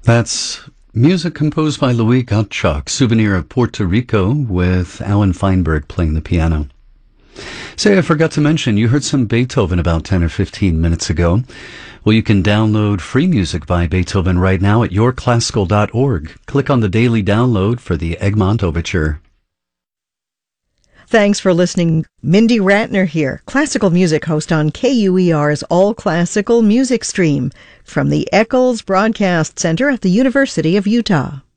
That's music composed by Louis Gottschalk, Souvenir of Puerto Rico, with Alan Feinberg playing the piano. Say, I forgot to mention, you heard some Beethoven about 10 or 15 minutes ago. Well, you can download free music by Beethoven right now at yourclassical.org. Click on the daily download for the Egmont Overture. Thanks for listening. Mindy Ratner here, classical music host on KUER's All Classical Music Stream from the Eccles Broadcast Center at the University of Utah.